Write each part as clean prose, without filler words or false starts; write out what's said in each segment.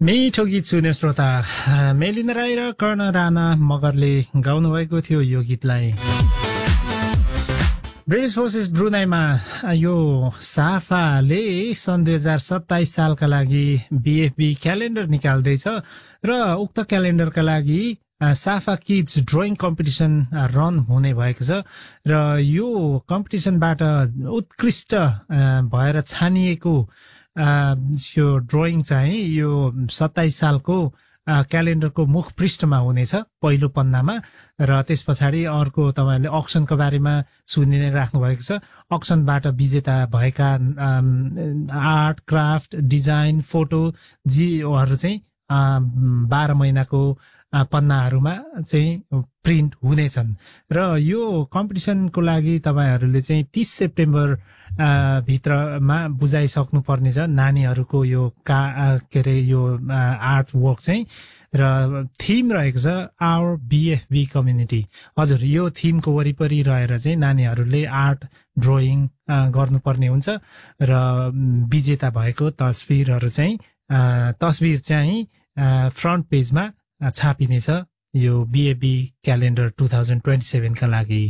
मिठो गीत सुन्यो श्रोता। मेलिना राई र कर्ण राणा मगरले गाउनुभएको थियो यो गीतलाई। ब्रिटिस फोर्सेस ब्रुनाईमा यो साफाले सन् 2027 सालका लागि बीएफबी क्यालेन्डर निकाल्दैछ र उक्त क्यालेन्डरका लागि साफा किड्स ड्रइङ कम्पिटिसन रन हुने भएको छ र यो कम्पिटिसनबाट उत्कृष्ट भएर छानिएको यो ड्रइङ चाहिँ यो 27 सालको क्यालेन्डरको मुख पृष्ठमा हुनेछ पहिलो पन्नामा र त्यस पछाडि अर्को तपाईहरुले अक्सनको बारेमा सुनि नै राख्नु भएको छ। अक्सनबाट विजेता भएका आर्ट क्राफ्ट डिजाइन फोटो जीहरू चाहिँ 12 महिनाको पन्नाहरूमा चाहिँ प्रिन्ट हुनेछन् र यो कम्पिटिसनको लागि तपाईहरुले चाहिँ 30 सेप्टेम्बर भित्रमा बुझाइसक्नु पर्नेछ नानीहरूको यो के अरे यो आर्ट वर्क चाहिँ र थीम रहेको छ आवर बीएफबी कम्युनिटी। हजुर यो थीमको वरिपरि रहेर चाहिँ नानीहरूले आर्ट ड्रइङ गर्नुपर्ने हुन्छ र विजेता भएको तस्बिर चाहिँ फ्रन्ट पेजमा छापिनेछ यो बीएफबी क्यालेन्डर 2027 का लागि।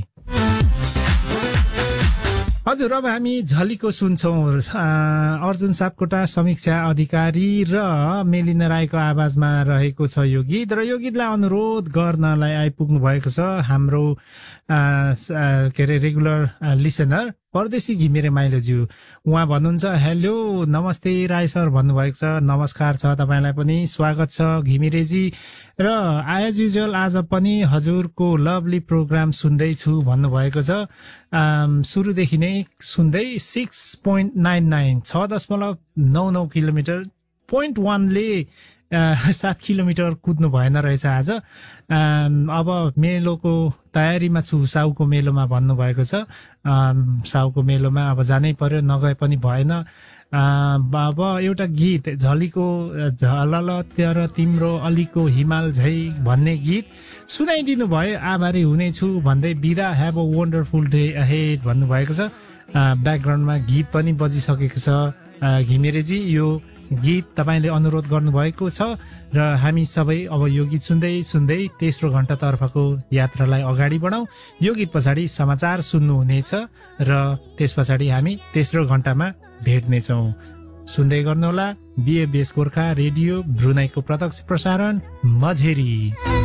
हजुर अब हामी झलीको सुन्छौं। अर्जुन सापकोटा समीक्षा अधिकारी र मेलिना राईको आवाजमा रहेको छ यो गीत र यो गीतलाई अनुरोध गर्नलाई आइपुग्नु भएको छ हाम्रो के अरे रेगुलर लिसनर परदेशी घिमिरे माइलोज्यू। उहाँ भन्नुहुन्छ हेलो नमस्ते राई सर भन्नुभएको छ। नमस्कार छ तपाईलाई पनि स्वागत छ घिमिरेजी र एज युजुअल आज पनि हजुरको लभली प्रोग्राम सुन्दैछु भन्नुभएको छ। सुरुदेखि नै सुन्दै 6.99 6.99 किलोमिटर 0.1 ले 7 किलोमिटर कुद्नु भएन रहेछ आज। अब मेलोको तयारीमा छु साउको मेलोमा भन्नुभएको छ। साउको मेलोमा अब जानै पर्यो नगए पनि भएन। अब एउटा गीत झलीको झलल तेरो तिम्रो अलीको हिमाल झै भन्ने गीत सुनाइदिनु भयो आभारी हुनेछु भन्दै बिदा have a wonderful day ahead भन्नुभएको छ। ब्याकग्राउन्डमा गीत पनि बजिसकेको छ घिमिरेजी। यो गीत तपाईले अनुरोध गर्नुभएको छ र हामी सबै अब यो गीत सुन्दै सुन्दै तेस्रो घण्टा तर्फको यात्रालाई अगाडि बढाउँ। यो गीत पछाडि समाचार सुन्नुहुनेछ र त्यस पछाडि हामी तेस्रो घण्टामा भेट्नेछौँ। सुन्दै गर्नुहोला बीएफबीएस गोर्खा रेडियो ब्रुनाईको प्रत्यक्ष प्रसारण मझेरी।